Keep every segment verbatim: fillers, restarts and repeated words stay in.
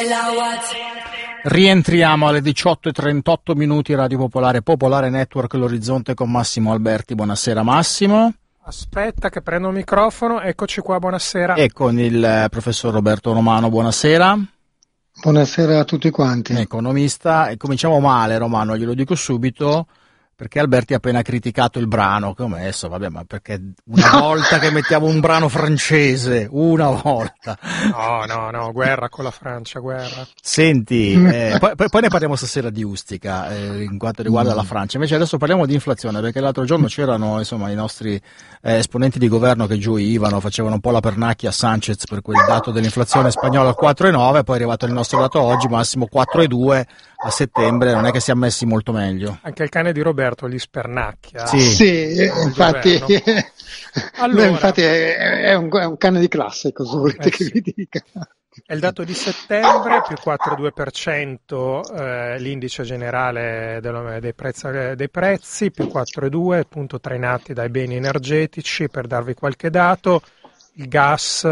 Rientriamo alle diciotto e trentotto minuti, Radio Popolare, Popolare Network, l'Orizzonte con Massimo Alberti. Buonasera Massimo. Aspetta che prendo il microfono, eccoci qua, buonasera. E con il professor Roberto Romano, buonasera. Buonasera a tutti quanti. Economista, e cominciamo male Romano, glielo dico subito, perché Alberti ha appena criticato il brano che ho messo, vabbè, ma perché una volta che mettiamo un brano francese, una volta. No, no, no, guerra con la Francia, guerra. Senti, eh, poi, poi ne parliamo stasera di Ustica, eh, in quanto riguarda mm. la Francia, invece adesso parliamo di inflazione, perché l'altro giorno c'erano insomma i nostri eh, esponenti di governo che gioivano, facevano un po' la pernacchia a Sanchez per quel dato dell'inflazione spagnola al quattro virgola nove, poi è arrivato il nostro dato oggi, massimo quattro virgola due a settembre, non è che si è messi molto meglio. Anche il cane di Roberto gli spernacchia. Sì, sì infatti, allora, infatti è, è, un, è un cane di classe, cosa volete eh, che sì. vi dica? È il dato di settembre, più quattro virgola due per cento eh, l'indice generale dello, dei, prezzi, dei prezzi, più quattro virgola due, appunto trainati dai beni energetici, per darvi qualche dato. Il gas,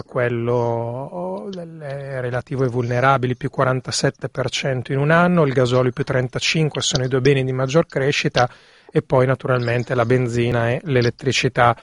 quello relativo ai vulnerabili, più quarantasette per cento in un anno, il gasolio più trentacinque per cento, sono i due beni di maggior crescita, e poi naturalmente la benzina e l'elettricità.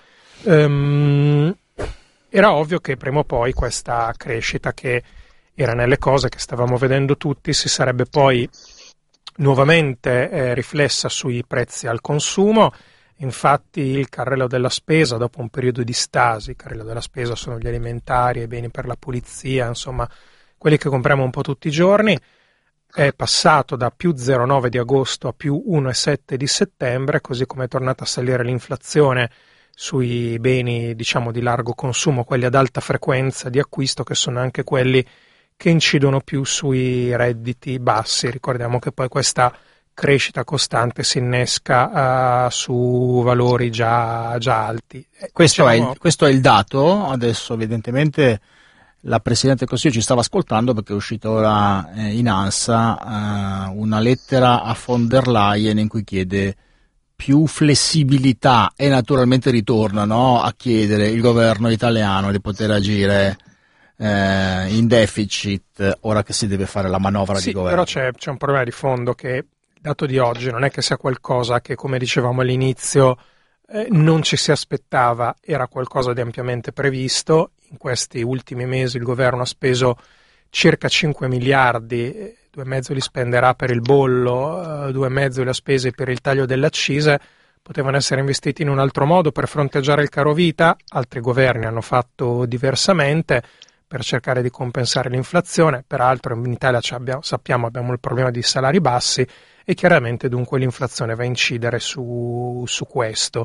Um, era ovvio che prima o poi questa crescita, che era nelle cose che stavamo vedendo tutti, si sarebbe poi nuovamente eh, riflessa sui prezzi al consumo. Infatti il carrello della spesa, dopo un periodo di stasi, il carrello della spesa sono gli alimentari, i beni per la pulizia, insomma quelli che compriamo un po' tutti i giorni, è passato da più zero virgola nove di agosto a più uno virgola sette di settembre, così come è tornata a salire l'inflazione sui beni, diciamo, di largo consumo, quelli ad alta frequenza di acquisto, che sono anche quelli che incidono più sui redditi bassi. Ricordiamo che poi questa crescita costante si innesca uh, su valori già, già alti. Questo, diciamo... è il, questo è il dato. Adesso evidentemente la Presidente del Consiglio ci stava ascoltando, perché è uscita ora eh, in ANSA uh, una lettera a von der Leyen in cui chiede più flessibilità e naturalmente ritorna, no, a chiedere il governo italiano di poter agire eh, in deficit ora che si deve fare la manovra sì, di governo. Però c'è, c'è un problema di fondo, che il dato di oggi non è che sia qualcosa che, come dicevamo all'inizio, eh, non ci si aspettava, era qualcosa di ampiamente previsto. In questi ultimi mesi il governo ha speso circa cinque miliardi, due e mezzo li spenderà per il bollo, eh, due e mezzo li ha spesi per il taglio delle accise, potevano essere investiti in un altro modo per fronteggiare il caro vita, altri governi hanno fatto diversamente per cercare di compensare l'inflazione. Peraltro in Italia abbiamo, sappiamo abbiamo il problema di salari bassi, e chiaramente dunque l'inflazione va a incidere su, su questo.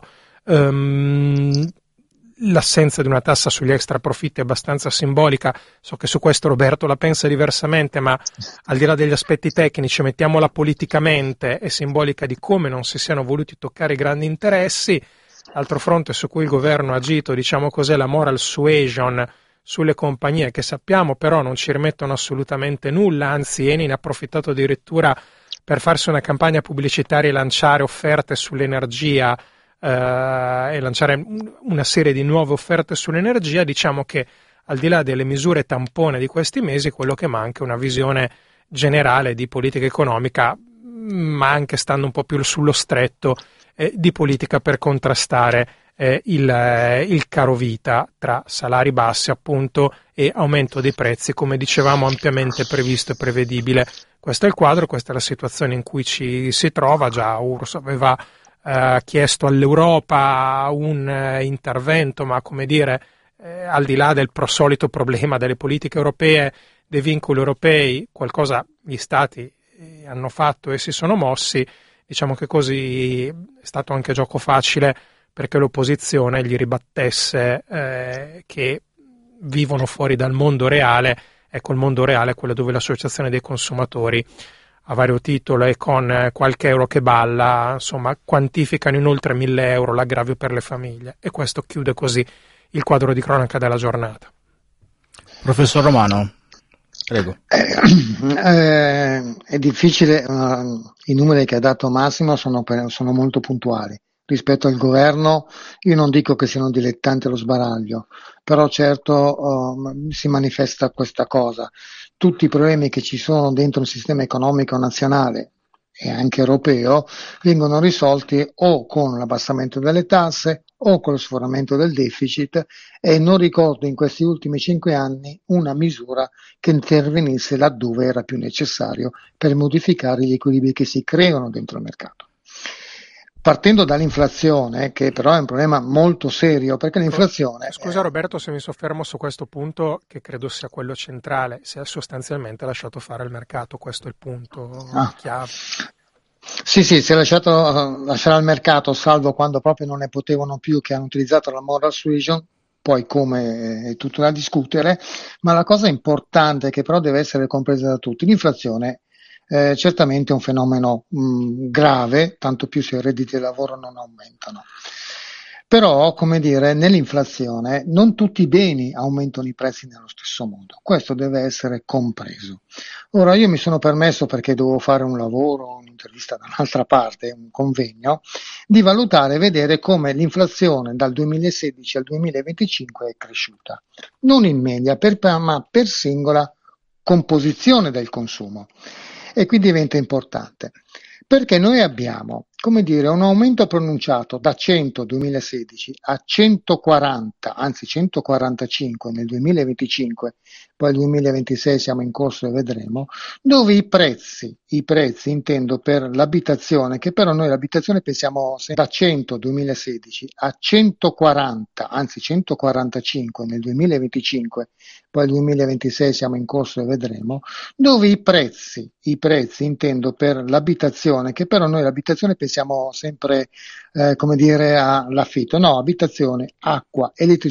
Um, l'assenza di una tassa sugli extra profitti è abbastanza simbolica, so che su questo Roberto la pensa diversamente, ma al di là degli aspetti tecnici, mettiamola politicamente, è simbolica di come non si siano voluti toccare i grandi interessi. L'altro fronte su cui il governo ha agito, diciamo così, la moral suasion sulle compagnie, che sappiamo però non ci rimettono assolutamente nulla, anzi Eni ne ha approfittato addirittura per farsi una campagna pubblicitaria e lanciare offerte sull'energia eh, e lanciare una serie di nuove offerte sull'energia. Diciamo che al di là delle misure tampone di questi mesi, quello che manca è una visione generale di politica economica, ma anche stando un po' più sullo stretto eh, di politica per contrastare eh, il, eh, il caro vita, tra salari bassi appunto e aumento dei prezzi, come dicevamo ampiamente previsto e prevedibile. Questo è il quadro, questa è la situazione in cui ci si trova. Già U R S S aveva eh, chiesto all'Europa un eh, intervento, ma come dire, eh, al di là del pro solito problema delle politiche europee, dei vincoli europei, qualcosa gli Stati eh, hanno fatto e si sono mossi. Diciamo che così è stato anche gioco facile, perché l'opposizione gli ribattesse eh, che vivono fuori dal mondo reale. Ecco, il mondo reale è quello dove l'associazione dei consumatori, a vario titolo e con qualche euro che balla, insomma, quantificano in oltre mille euro l'aggravio per le famiglie. E questo chiude così il quadro di cronaca della giornata. Professor Romano, prego. Eh, eh, è difficile, uh, i numeri che ha dato Massimo sono, per, sono molto puntuali, rispetto al governo, io non dico che siano dilettanti allo sbaraglio, però certo uh, si manifesta questa cosa. Tutti i problemi che ci sono dentro il sistema economico nazionale e anche europeo vengono risolti o con l'abbassamento delle tasse o con lo sforamento del deficit, e non ricordo in questi ultimi cinque anni una misura che intervenisse laddove era più necessario per modificare gli equilibri che si creano dentro il mercato. Partendo dall'inflazione, che però è un problema molto serio, perché l'inflazione... Scusa Roberto se mi soffermo su questo punto, che credo sia quello centrale, si è sostanzialmente lasciato fare il mercato, questo è il punto ah. chiave. Sì, sì, si è lasciato uh, lasciare al mercato, salvo quando proprio non ne potevano più, che hanno utilizzato la moral suasion, poi come è tutto da discutere, ma la cosa importante che però deve essere compresa da tutti, l'inflazione Eh, certamente è un fenomeno mh, grave, tanto più se i redditi di lavoro non aumentano. Però, come dire, nell'inflazione non tutti i beni aumentano i prezzi nello stesso modo. Questo deve essere compreso. Ora, io mi sono permesso, perché dovevo fare un lavoro, un'intervista da un'altra parte, un convegno, di valutare e vedere come l'inflazione dal duemilasedici al duemilaventicinque è cresciuta. Non in media, per, ma per singola composizione del consumo. E qui diventa importante, perché noi abbiamo, come dire, un aumento pronunciato da cento duemilasedici a centoquaranta, anzi centoquarantacinque nel duemilaventicinque, poi nel duemilaventisei siamo in corso e vedremo, dove i prezzi, i prezzi intendo per l'abitazione, che però noi l'abitazione pensiamo da cento duemilasedici a centoquaranta, anzi centoquarantacinque nel duemilaventicinque, poi nel duemilaventisei siamo in corso e vedremo, dove i prezzi, i prezzi intendo per l'abitazione, che però noi l'abitazione pensiamo sempre, eh, come dire, all'affitto, no, abitazione, acqua, elettricità,